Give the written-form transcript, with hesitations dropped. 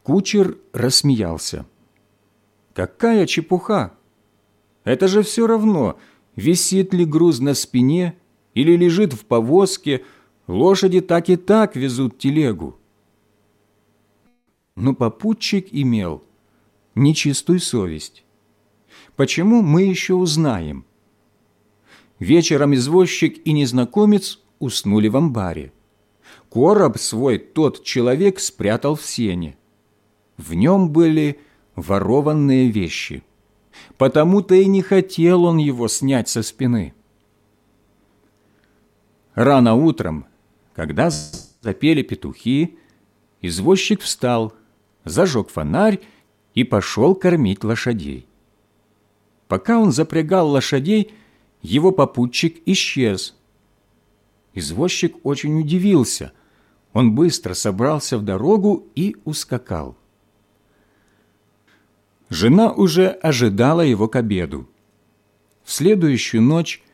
Кучер рассмеялся. «Какая чепуха! Это же все равно, висит ли груз на спине или лежит в повозке, лошади так и так везут телегу». Но попутчик имел нечистую совесть. Почему, мы еще узнаем. Вечером извозчик и незнакомец уснули в амбаре. Короб свой тот человек спрятал в сене. В нем были ворованные вещи. Потому-то и не хотел он его снять со спины. Рано утром, когда запели петухи, извозчик встал, зажег фонарь и пошел кормить лошадей. Пока он запрягал лошадей, его попутчик исчез. Извозчик очень удивился. Он быстро собрался в дорогу и ускакал. Жена уже ожидала его к обеду. В следующую ночь